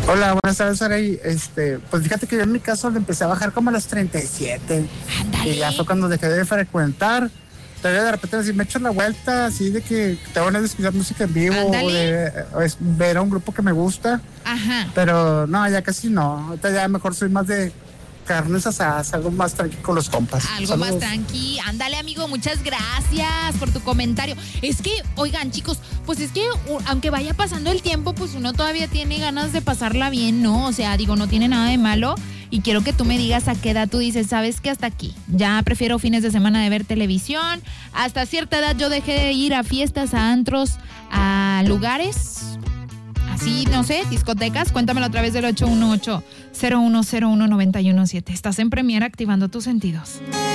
Hola, buenas tardes, Saray. Pues fíjate que yo en mi caso le empecé a bajar como a los 37. Ándale. Y ya fue cuando dejé de frecuentar. Todavía de repente así me echo la vuelta, así de que te van a escuchar música en vivo Ándale. o de ver a un grupo que me gusta. Ajá. Pero no, ya casi no. Ahorita ya mejor soy más de carnes asadas, algo más tranquilo con los compas. Algo más Saludos. tranqui. Ándale, amigo, muchas gracias por tu comentario. Es que, oigan, chicos, pues es que aunque vaya pasando el tiempo, pues uno todavía tiene ganas de pasarla bien, ¿no? O sea, digo, no tiene nada de malo. Y quiero que tú me digas a qué edad tú dices, ¿sabes qué? Hasta aquí. Ya prefiero fines de semana de ver televisión. Hasta cierta edad yo dejé de ir a fiestas, a antros, a lugares así, no sé, discotecas. Cuéntamelo a través del 818-0101-917. Estás en Premier activando tus sentidos.